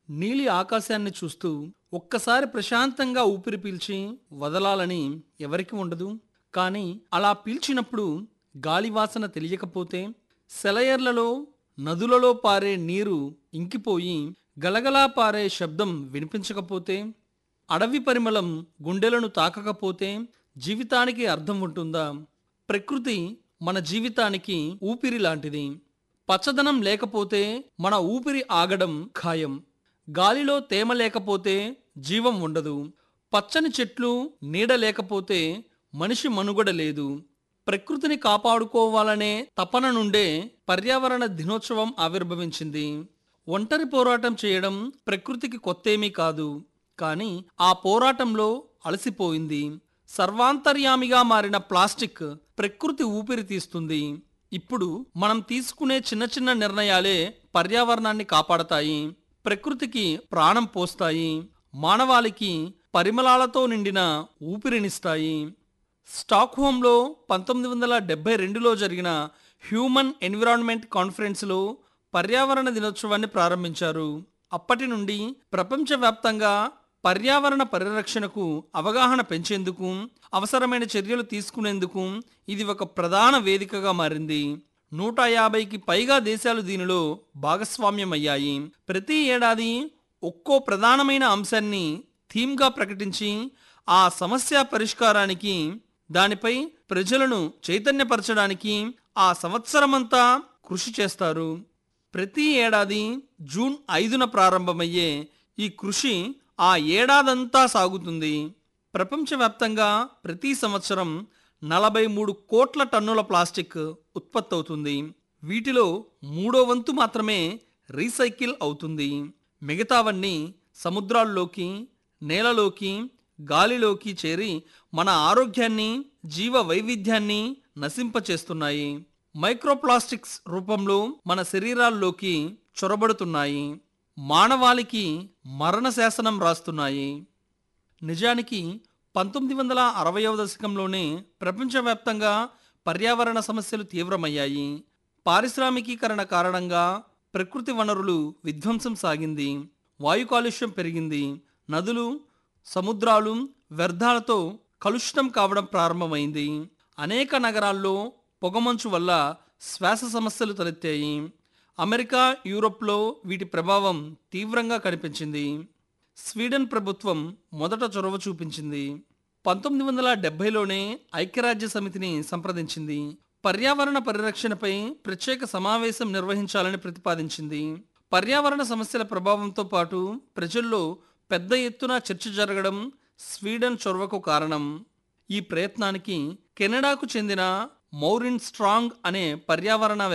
నీలి ఆకాశాన్ని చూస్తూ ఒక్కసారి ప్రశాంతంగా ఊపిరి పీల్చి వదలాలని ఎవరికి ఉండదు. కానీ అలా పీల్చినప్పుడు గాలి వాసన తెలియకపోతే, సెలయర్లలో నదులలో పారే నీరు ఇంకిపోయి గలగలా పారే శబ్దం వినిపించకపోతే, అడవి పరిమళం గుండెలను తాకకపోతే జీవితానికి అర్థం ఉంటుందా? ప్రకృతి మన జీవితానికి ఊపిరి లాంటిది. పచ్చదనం లేకపోతే మన ఊపిరి ఆగడం ఖాయం. గాలిలో తేమ లేకపోతే జీవం ఉండదు. పచ్చని చెట్లు నీడ లేకపోతే మనిషి మనుగడ లేదు. ప్రకృతిని కాపాడుకోవాలనే తపన నుండే పర్యావరణ దినోత్సవం ఆవిర్భవించింది. ఒంటరి పోరాటం చేయడం ప్రకృతికి కొత్తేమీ కాదు. కానీ ఆ పోరాటంలో అలసిపోయింది. సర్వాంతర్యామిగా మారిన ప్లాస్టిక్ ప్రకృతి ఊపిరి తీస్తుంది. ఇప్పుడు మనం తీసుకునే చిన్న చిన్న నిర్ణయాలే పర్యావరణాన్ని కాపాడతాయి, ప్రకృతికి ప్రాణం పోస్తాయి, మానవాళికి పరిమళాలతో నిండిన ఊపిరినిస్తాయి. స్టాక్హోమ్లో 1972లో జరిగిన హ్యూమన్ ఎన్విరాన్మెంట్ కాన్ఫరెన్స్లో పర్యావరణ దినోత్సవాన్ని ప్రారంభించారు. అప్పటి నుండి ప్రపంచవ్యాప్తంగా పర్యావరణ పరిరక్షణకు అవగాహన పెంచేందుకు, అవసరమైన చర్యలు తీసుకునేందుకు ఇది ఒక ప్రధాన వేదికగా మారింది. 150కి పైగా దేశాలు దీనిలో భాగస్వామ్యమయ్యాయి. ప్రతి ఏడాది ఒక్కో ప్రధానమైన అంశాన్ని థీమ్గా ప్రకటించి ఆ సమస్య పరిష్కారానికి, దానిపై ప్రజలను చైతన్యపరచడానికి ఆ సంవత్సరమంతా కృషి చేస్తారు. ప్రతి ఏడాది జూన్ 5న ప్రారంభమయ్యే ఈ కృషి ఆ ఏడాదంతా సాగుతుంది. ప్రపంచవ్యాప్తంగా ప్రతి సంవత్సరం 43 కోట్ల టన్నుల ప్లాస్టిక్ ఉత్పత్తి అవుతుంది. వీటిలో 1/3 మాత్రమే రీసైకిల్ అవుతుంది. మిగతావన్నీ సముద్రాల్లోకి, నేలలోకి, గాలిలోకి చేరి మన ఆరోగ్యాన్ని, జీవ వైవిధ్యాన్ని నశింపచేస్తున్నాయి. మైక్రోప్లాస్టిక్స్ రూపంలో మన శరీరాల్లోకి చొరబడుతున్నాయి. మానవాళికి మరణ శాసనం రాస్తున్నాయి. నిజానికి 1960వ దశకంలోనే ప్రపంచవ్యాప్తంగా పర్యావరణ సమస్యలు తీవ్రమయ్యాయి. పారిశ్రామికీకరణ కారణంగా ప్రకృతి వనరులు విధ్వంసం సాగింది. వాయు కాలుష్యం పెరిగింది. నదులు, సముద్రాలు వ్యర్థాలతో కలుషితం కావడం ప్రారంభమైంది. అనేక నగరాల్లో పొగమంచు వల్ల శ్వాస సమస్యలు తలెత్తాయి. అమెరికా, యూరోప్లో వీటి ప్రభావం తీవ్రంగా కనిపించింది. స్వీడన్ ప్రభుత్వం మొదట చొరవ చూపించింది. 1970లోనే ఐక్యరాజ్య సమితిని సంప్రదించింది. పర్యావరణ పరిరక్షణపై ప్రత్యేక సమావేశం నిర్వహించాలని ప్రతిపాదించింది. పర్యావరణ సమస్యల ప్రభావంతో పాటు ప్రజల్లో పెద్ద ఎత్తున చర్చ జరగడం స్వీడన్ చొరవకు కారణం. ఈ ప్రయత్నానికి కెనడాకు చెందిన మౌరిన్ స్ట్రాంగ్ అనే పర్యావరణ